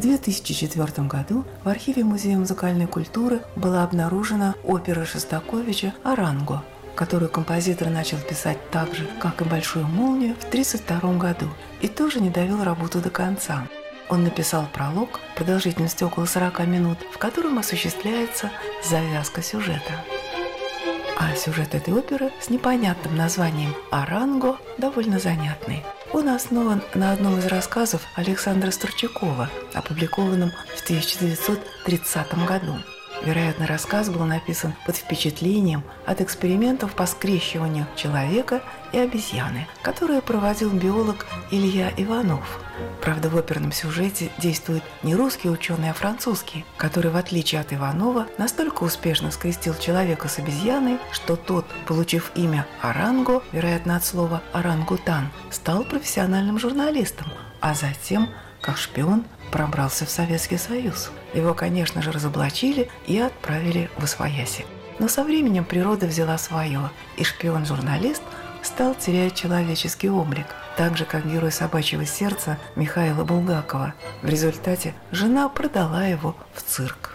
2004 году в архиве Музея музыкальной культуры была обнаружена опера Шостаковича «Оранго», которую композитор начал писать так же, как и «Большую молнию» в 1932 году, и тоже не довел работу до конца. Он написал пролог продолжительностью около 40 минут, в котором осуществляется завязка сюжета. А сюжет этой оперы с непонятным названием «Оранго» довольно занятный. Он основан на одном из рассказов Александра Старчакова, опубликованном в 1930 году. Вероятно, рассказ был написан под впечатлением от экспериментов по скрещиванию человека и обезьяны, которые проводил биолог Илья Иванов. Правда, в оперном сюжете действует не русский ученый, а французский, который, в отличие от Иванова, настолько успешно скрестил человека с обезьяной, что тот, получив имя Оранго, вероятно, от слова орангутан, стал профессиональным журналистом, а затем, как шпион, пробрался в Советский Союз. Его, конечно же, разоблачили и отправили в освояси. Но со временем природа взяла свое, и шпион-журналист стал терять человеческий облик, так же, как герой «Собачьего сердца» Михаила Булгакова. В результате жена продала его в цирк.